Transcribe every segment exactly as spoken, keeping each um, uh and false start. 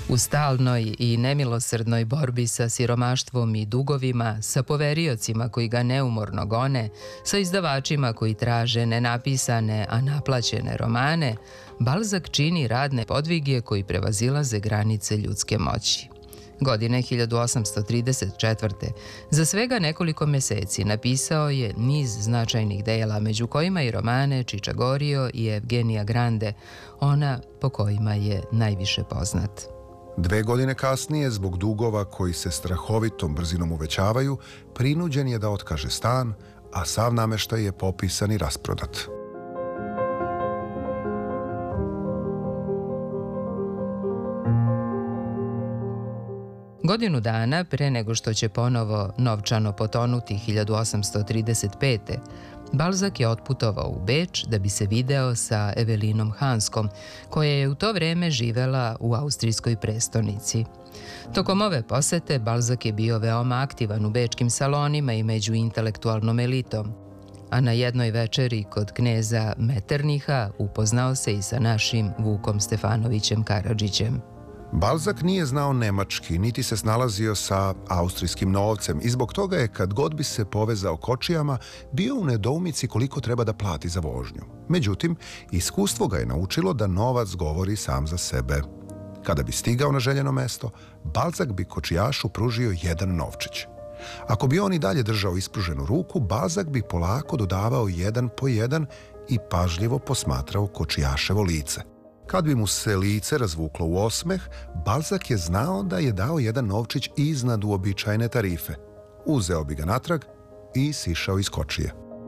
U stalnoj i nemilosrdnoj borbi sa siromaštvom i dugovima, sa poveriocima koji ga neumorno gone, sa izdavačima koji traže nenapisane, a naplaćene romane, Balzac čini radne podvige koji prevazilaze granice ljudske moći. Godine hiljadu osamsto trideset četvrte. za svega nekoliko meseci napisao je niz značajnih dela, među kojima i romane Čičagorio i Evgenija Grande, ona po kojima je najviše poznat. Dve godine kasnije, zbog dugova koji se strahovitom brzinom uvećavaju, prinuđen je da otkaže stan, a sav nameštaj je popisan i rasprodat. Godinu dana pre nego što će ponovo novčano potonuti hiljadu osamsto trideset pete. Balzac je otputovao u Beč da bi se video sa Evelinom Hanskom, koja je u to vreme živela u austrijskoj prestonici. Tokom ove posete Balzac je bio veoma aktivan u bečkim salonima i među intelektualnom elitom, a na jednoj večeri kod kneza Metternicha upoznao se i sa našim Vukom Stefanovićem Karadžićem. Balzac nije znao nemački, niti se snalazio sa austrijskim novcem i zbog toga je, kad god bi se povezao kočijama, bio u nedoumici koliko treba da plati za vožnju. Međutim, iskustvo ga je naučilo da novac govori sam za sebe. Kada bi stigao na željeno mesto, Balzac bi kočijašu pružio jedan novčić. Ako bi on i dalje držao ispruženu ruku, Balzac bi polako dodavao jedan po jedan i pažljivo posmatrao kočijaševo lice. Kad bi mu se lice razvuklo u osmeh, Balzac je znao da je dao jedan novčić iznad uobičajene tarife. Uzeo bi ga natrag i sišao iz kočije.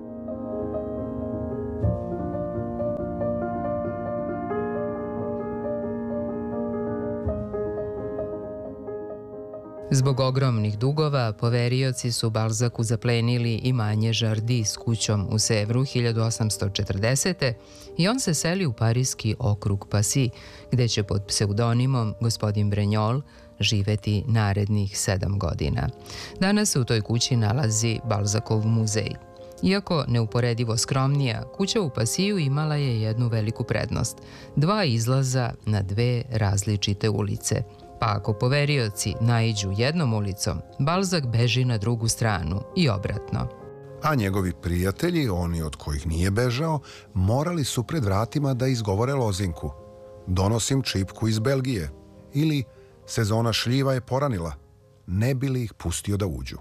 Zbog ogromnih dugova, poverioci su Balzacu zaplenili imanje Žardi s kućom u Sevru hiljadu osamsto četrdesete. i on se seli u parijski okrug Passy, gde će pod pseudonimom gospodin Brejňol živeti narednih sedam godina. Danas se u toj kući nalazi Balzacov muzej. Iako neuporedivo skromnija, kuća u Pasiju imala je jednu veliku prednost. Dva izlaza na dve različite ulice. Pa ako poverioci naiđu jednom ulicom, Balzac beži na drugu stranu i obratno. A njegovi prijatelji, oni od kojih nije bežao, morali su pred vratima da izgovore lozinku: "Donosim čipku iz Belgije" ili "Sezona šljiva je poranila", ne bi li ih pustio da uđu.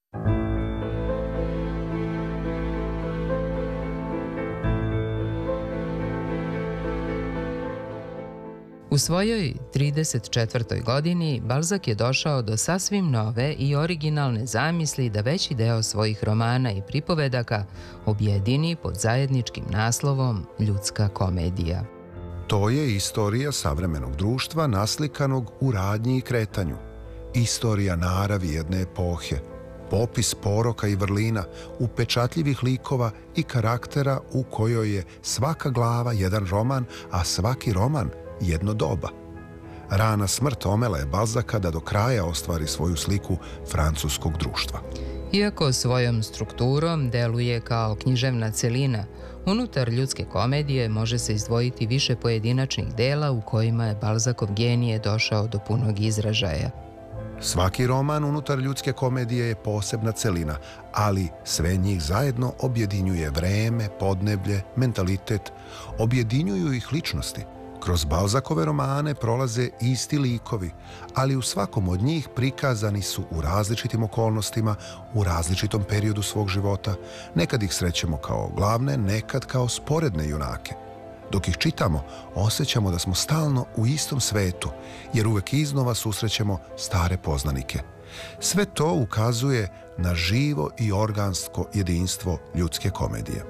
U svojoj trideset četvrtoj godini Balzac je došao do sasvim nove i originalne zamisli da veći deo svojih romana i pripovedaka objedini pod zajedničkim naslovom Ljudska komedija. To je istorija savremenog društva naslikanog u radnji i kretanju. Istorija naravi jedne epohe. Popis poroka i vrlina, upečatljivih likova i karaktera u kojoj je svaka glava jedan roman, a svaki roman jedno doba. Rana smrt omela je Balzaca da do kraja ostvari svoju sliku francuskog društva. Iako svojom strukturom deluje kao književna celina, unutar Ljudske komedije može se izdvojiti više pojedinačnih dela u kojima je Balzacov genije došao do punog izražaja. Svaki roman unutar Ljudske komedije je posebna celina, ali sve njih zajedno objedinjuje vreme, podneblje, mentalitet, objedinjuju ih ličnosti. Kroz Balzacove romane prolaze isti likovi, ali u svakom od njih prikazani su u različitim okolnostima, u različitom periodu svog života. Nekad ih srećemo kao glavne, nekad kao sporedne junake. Dok ih čitamo, osjećamo da smo stalno u istom svetu, jer uvek iznova susrećemo stare poznanike. Sve to ukazuje na živo i organsko jedinstvo Ljudske komedije.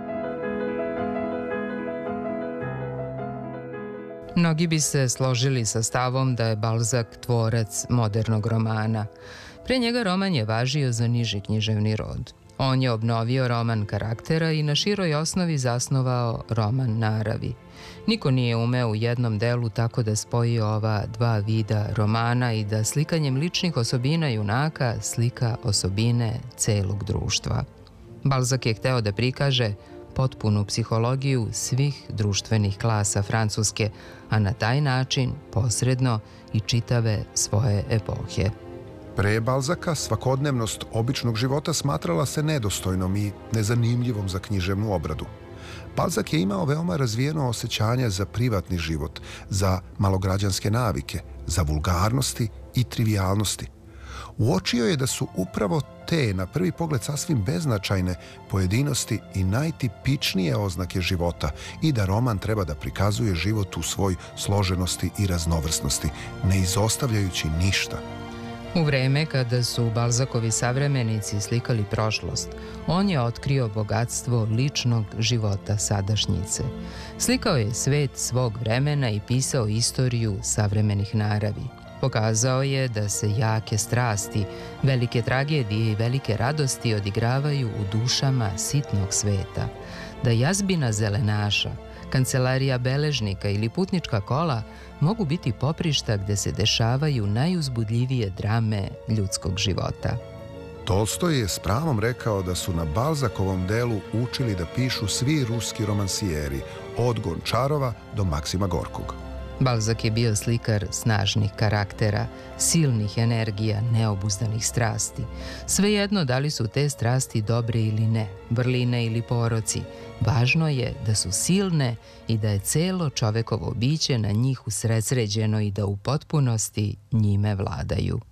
Mnogi bi se složili sa stavom da je Balzac tvorac modernog romana. Pre njega roman je važio za niži književni rod. On je obnovio roman karaktera i na široj osnovi zasnovao roman naravi. Niko nije umeo u jednom delu tako da spoji ova dva vida romana i da slikanjem ličnih osobina junaka slika osobine celog društva. Balzac je hteo da prikaže potpunu psihologiju svih društvenih klasa Francuske, a na taj način posredno i čitave svoje epohe. Pre Balzaka svakodnevnost običnog života smatrala se nedostojnom i nezanimljivom za književnu obradu. Balzak je imao veoma razvijeno osjećanje za privatni život, za malograđanske navike, za vulgarnosti i trivijalnosti. Uočio je da su upravo te, na prvi pogled sasvim beznačajne, pojedinosti i najtipičnije oznake života i da roman treba da prikazuje život u svoj složenosti i raznovrsnosti, ne izostavljajući ništa. U vreme kada su Balzakovi savremenici slikali prošlost, on je otkrio bogatstvo ličnog života sadašnjice. Slikao je svet svog vremena i pisao istoriju savremenih naravi. Pokazao je da se jake strasti, velike tragedije i velike radosti odigravaju u dušama sitnog sveta, da jazbina zelenaša, kancelarija beležnika ili putnička kola mogu biti poprišta gde se dešavaju najuzbudljivije drame ljudskog života. Tolstoj je s pravom rekao da su na Balzakovom delu učili da pišu svi ruski romansijeri, od Gončarova do Maksima Gorkog. Balzak je bio slikar snažnih karaktera, silnih energija, neobuzdanih strasti. Svejedno da li su te strasti dobre ili ne, vrline ili poroci, važno je da su silne i da je celo čovekovo biće na njih usredsređeno i da u potpunosti njime vladaju.